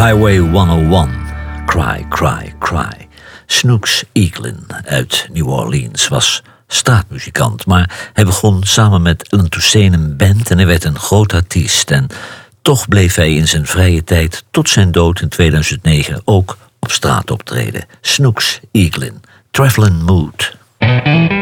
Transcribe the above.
Highway 101, Cry, Cry, Cry. Snooks Eaglin uit New Orleans was straatmuzikant, maar hij begon samen met Allen Toussaint een band en hij werd een groot artiest. En toch bleef hij in zijn vrije tijd tot zijn dood in 2009 ook op straat optreden. Snooks Eaglin, Travelin' Mood.